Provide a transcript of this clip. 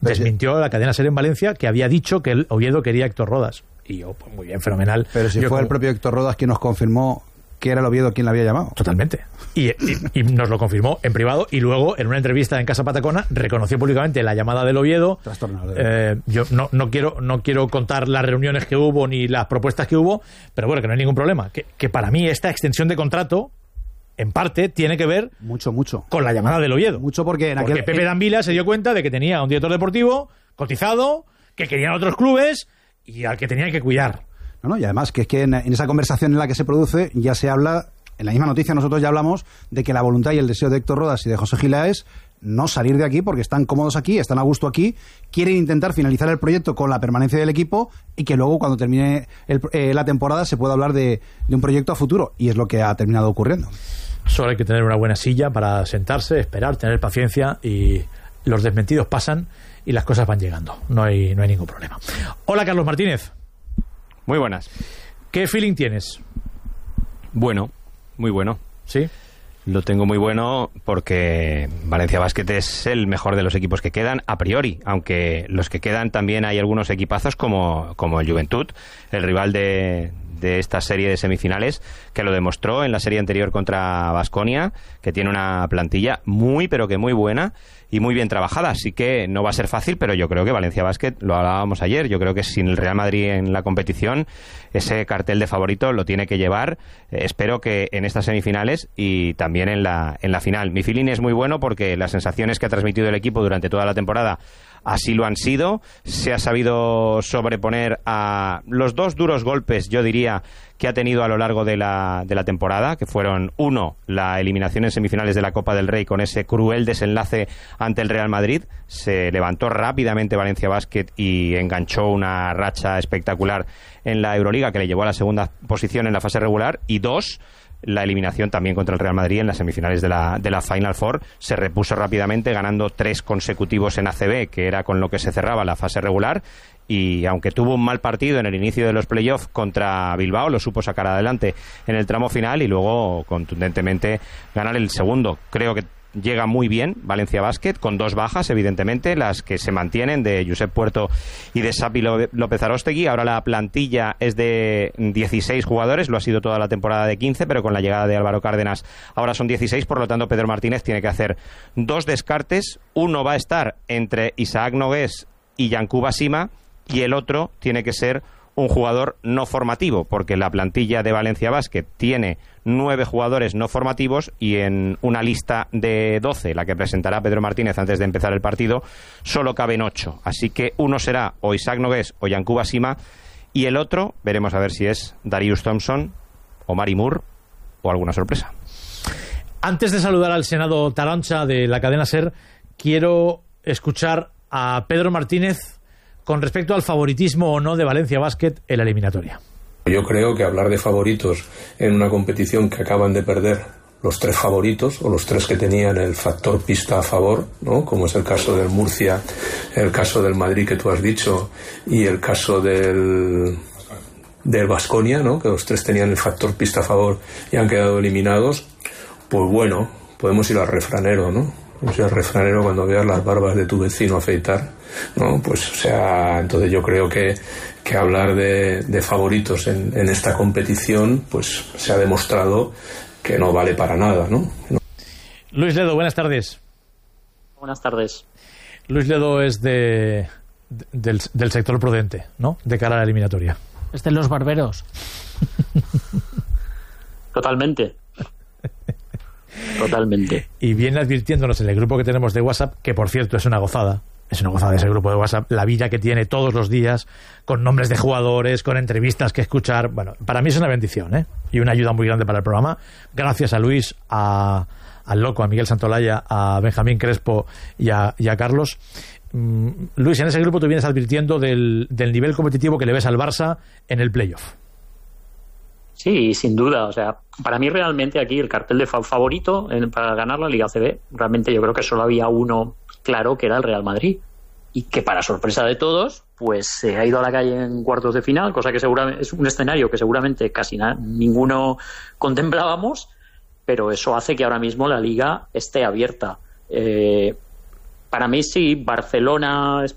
desmintió la cadena SER en Valencia, que había dicho que el Oviedo quería a Héctor Rodas. Y yo, pues muy bien, fenomenal. Pero si fue el propio Héctor Rodas quien nos confirmó que era el Oviedo quien le había llamado. Totalmente. Y nos lo confirmó en privado, y luego en una entrevista en Casa Patacona reconoció públicamente la llamada del Oviedo. Yo no quiero contar las reuniones que hubo ni las propuestas que hubo, pero bueno, que no hay ningún problema. Que para mí esta extensión de contrato, en parte, tiene que ver mucho con la llamada del Oviedo. Mucho porque Pepe Dambila se dio cuenta de que tenía un director deportivo cotizado, que querían otros clubes y al que tenían que cuidar. Y además que es que en esa conversación en la que se produce ya se habla, en la misma noticia nosotros ya hablamos de que la voluntad y el deseo de Héctor Rodas y de José Gila es no salir de aquí porque están cómodos aquí, están a gusto aquí, quieren intentar finalizar el proyecto con la permanencia del equipo y que luego cuando termine la temporada se pueda hablar de un proyecto a futuro, y es lo que ha terminado ocurriendo. Solo hay que tener una buena silla para sentarse, esperar, tener paciencia, y los desmentidos pasan y las cosas van llegando. No hay ningún problema. Hola, Carlos Martínez. Muy buenas. ¿Qué feeling tienes? Bueno, muy bueno. ¿Sí? Lo tengo muy bueno porque Valencia Basket es el mejor de los equipos que quedan, a priori, aunque los que quedan también hay algunos equipazos como el Juventud, el rival de esta serie de semifinales, que lo demostró en la serie anterior contra Baskonia, que tiene una plantilla muy, pero que muy buena y muy bien trabajada, así que no va a ser fácil, pero yo creo que Valencia Basket, lo hablábamos ayer, yo creo que sin el Real Madrid en la competición, ese cartel de favorito lo tiene que llevar, espero que en estas semifinales y también en la final. Mi feeling es muy bueno porque las sensaciones que ha transmitido el equipo durante toda la temporada así lo han sido, se ha sabido sobreponer a los dos duros golpes, yo diría, que ha tenido a lo largo de la temporada, que fueron, uno, la eliminación en semifinales de la Copa del Rey con ese cruel desenlace ante el Real Madrid. Se levantó rápidamente Valencia Basket y enganchó una racha espectacular en la Euroliga que le llevó a la segunda posición en la fase regular. Y dos, la eliminación también contra el Real Madrid en las semifinales de la Final Four. Se repuso rápidamente ganando 3 consecutivos en ACB, que era con lo que se cerraba la fase regular, y aunque tuvo un mal partido en el inicio de los playoffs contra Bilbao, lo supo sacar adelante en el tramo final y luego contundentemente ganar el segundo. Creo que llega muy bien Valencia Basket, con 2 bajas, evidentemente, las que se mantienen, de Josep Puerto y de Sapi López Aróstegui. Ahora la plantilla es de 16 jugadores, lo ha sido toda la temporada de 15, pero con la llegada de Álvaro Cárdenas ahora son 16, por lo tanto Pedro Martínez tiene que hacer 2 descartes. Uno va a estar entre Isaac Nogués y Yankuba Sima, y el otro tiene que ser un jugador no formativo, porque la plantilla de Valencia Basket tiene 9 jugadores no formativos y en una lista de 12, la que presentará Pedro Martínez antes de empezar el partido, solo caben 8. Así que uno será o Isaac Nogués o Yankuba Sima, y el otro veremos a ver si es Darius Thompson o Mari Moore o alguna sorpresa. Antes de saludar al Senado Taroncha de la cadena SER, quiero escuchar a Pedro Martínez con respecto al favoritismo o no de Valencia Basket en la eliminatoria. Yo creo que hablar de favoritos en una competición que acaban de perder los 3 favoritos, o los 3 que tenían el factor pista a favor, ¿no?, como es el caso del Murcia, el caso del Madrid que tú has dicho, y el caso del Baskonia, ¿no?, que los 3 tenían el factor pista a favor y han quedado eliminados. Pues bueno, podemos ir al refranero, ¿no? O sea, el refranero, cuando veas las barbas de tu vecino afeitar, ¿no? Pues, o sea, entonces yo creo que hablar de favoritos en esta competición, pues se ha demostrado que no vale para nada, ¿no? Luis Ledo, buenas tardes. Buenas tardes. Luis Ledo es del sector prudente, ¿no?, de cara a la eliminatoria. Es de los barberos. Totalmente. Totalmente. Y viene advirtiéndonos en el grupo que tenemos de WhatsApp, que por cierto es una gozada ese grupo de WhatsApp, la vida que tiene todos los días, con nombres de jugadores, con entrevistas que escuchar. Bueno, para mí es una bendición, y una ayuda muy grande para el programa. Gracias a Luis, al Loco, a Miguel Santolaya, a Benjamín Crespo y a Carlos. Luis, en ese grupo tú vienes advirtiendo del nivel competitivo que le ves al Barça en el playoff. Sí, sin duda. O sea, para mí realmente aquí el cartel de favorito para ganar la Liga CB, realmente yo creo que solo había uno claro, que era el Real Madrid, y que para sorpresa de todos pues se ha ido a la calle en cuartos de final, cosa que seguramente es un escenario que seguramente casi ninguno contemplábamos, pero eso hace que ahora mismo la Liga esté abierta. Para mí sí, Barcelona